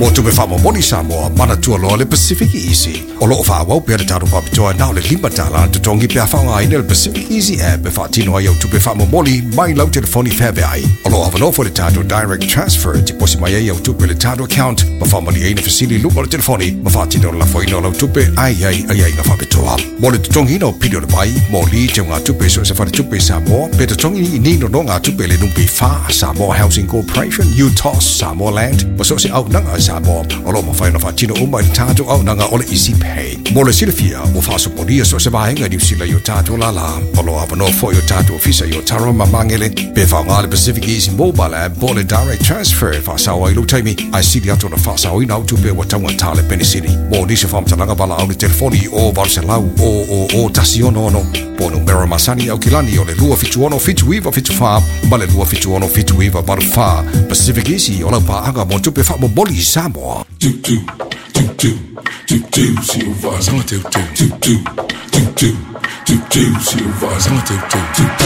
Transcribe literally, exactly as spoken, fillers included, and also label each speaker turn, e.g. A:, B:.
A: mo tu be fa mo moni Samoa mana tu lo le Pacific Easy o lo fa wa pe ta ro pa to na le limba ta la to tongi pe fa nga in le Pacific Easy app be fa tino ai tu be fa mo moni mai lo telefoni fa be ai o lo ava no for the tato direct transfer ti posi mai ai tu pe le tato account ma fa mali ai na facili lu mo telefoni ma fa tino la foi no lo tu pe ai ai ai ai na fa be to mo le tongi no pido le bai mo li te nga tu pe so se fa tu pe Samoa pe to tongi ni no no nga tu pe le nu pe fa Samoa Housing Corporation Utah Samoa Land ma so se au na Samoa o lo ma fa no fa tino o mai tato au na nga o le easy pay mo le silfia mo fa so podia so se va nga di sila yo tato la la o lo ava no fo yo tato fisa yo taro ma mangele pe fa nga le Pacific Easy mobile app bo le direct transfer fa sa wa ilu taimi ai si dia to na fa sa o ina tu pe wa tanga tale peni city mo ni se fam tanga bala au le telefoni o Barcelau o o o tasiono no po numero masani au kilani o le lua fitu ono fitu wiva fitu fa ma le lua fitu ono fitu wiva baru fa Pacific Easy o la pa anga mo tu pe fa mo boli Samoa
B: do do do do do do Silva, do do do do do do do do Silva, do do do.